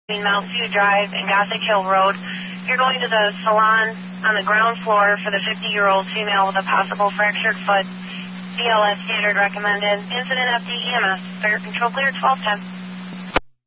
Mount View Drive and Gothic Hill Road. You're going to the salon on the ground floor for the 50-year-old female with a possible fractured foot. BLS standard recommended. Incident FD EMS. Fire control clear 1210.